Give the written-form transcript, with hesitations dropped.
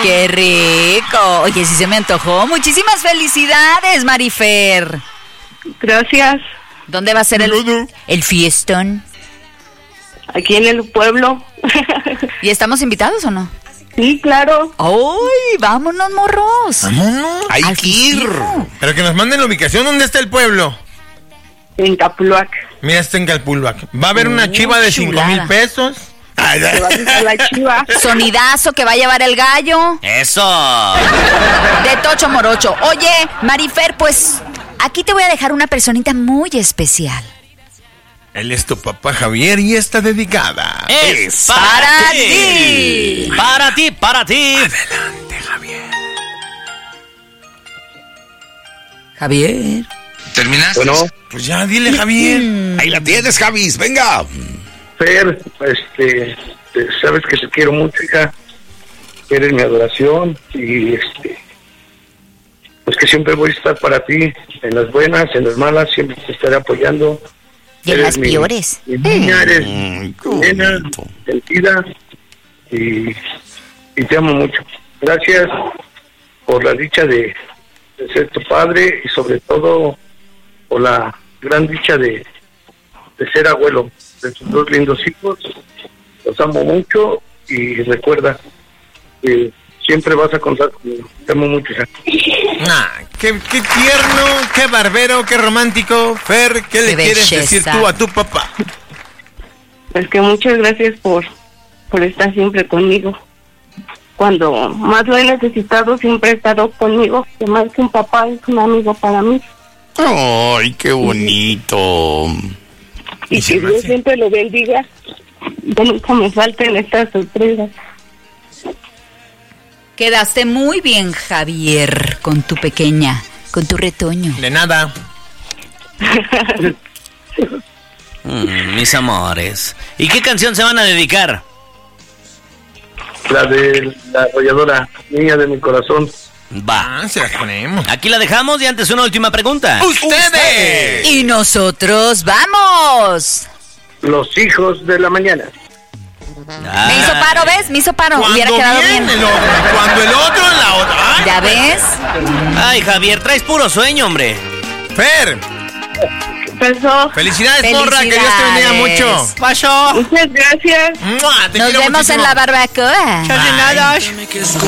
¡Qué rico! Oye, sí se me antojó. Muchísimas felicidades, Marifer. Gracias. ¿Dónde va a ser el fiestón? Aquí en el pueblo. ¿Y estamos invitados o no? Sí, claro. ¡Ay, vámonos, morros! Vámonos. Hay Al que ir. festivo. Pero que nos manden la ubicación. ¿Dónde está el pueblo? En Capuluac. Mira, está en Calpulbac. Va a haber una chiva de chulada. 5,000 pesos. Se va a quitar la chiva. Sonidazo que va a llevar el gallo. Eso. De Tocho Morocho. Oye, Marifer, pues aquí te voy a dejar una personita muy especial. Él es tu papá Javier y está dedicada. Es para ti. Para ti, para ti. Adelante, Javier. Javier. ¿Terminaste? Bueno, Pues ya, dile, Javier. Ahí la tienes, Javis. Venga. Fer, sabes que te quiero mucho, hija. Eres mi adoración y pues que siempre voy a estar para ti, en las buenas, en las malas, siempre te estaré apoyando. Y en las mi peores. Mi niña, eres qué nena, bonito. sentida y te amo mucho. Gracias por la dicha de ser tu padre y sobre todo por la gran dicha de ser abuelo de tus dos lindos hijos. Los amo mucho y recuerda que siempre vas a contar conmigo. Te amo mucho, hija. Qué tierno, qué barbero, qué romántico. Fer, ¿qué le Qué quieres belleza. decir tú a tu papá? Pues que muchas gracias por estar siempre conmigo. Cuando más lo he necesitado, siempre ha estado conmigo. Que más que un papá, es un amigo para mí. Ay, qué bonito. Y se que me Dios hace. siempre lo bendiga. Que nunca me falten estas sorpresas. Quedaste muy bien, Javier, con tu pequeña, con tu retoño. De nada. Mis amores. ¿Y qué canción se van a dedicar? La de la arrolladora, niña de mi corazón. Va. Se las ponemos. Aquí la dejamos y antes una última pregunta. ¡Ustedes! Y nosotros vamos. Los hijos de la mañana. Ah. Me hizo paro, ¿ves? Me hizo paro. Hubiera Cuando quedado bien, bien. el otro. Cuando el otro, la otra. Ay, ¿Ya ves? Ay, Javier, traes puro sueño, hombre. Fer, Pasó. felicidades, morra, que Dios te bendiga mucho. Pasó. Muchas gracias. ¡Mua! Te Nos quiero vemos muchísimo. en la barbacoa. Bye.